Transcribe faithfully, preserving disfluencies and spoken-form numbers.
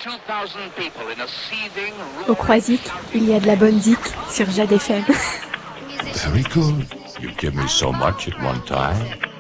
Au Croisic, il y a de la bonne zik sur Jade F M. Very good. You give me so much at one time.